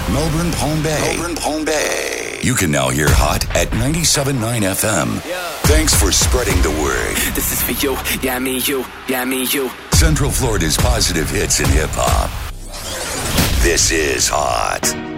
Melbourne, Palm Bay. You can now hear Hot at 97.9 FM. Thanks for spreading the word. This is for you, yeah, me, you, yeah, me, you. Central Florida's positive hits in hip-hop. This is Hot.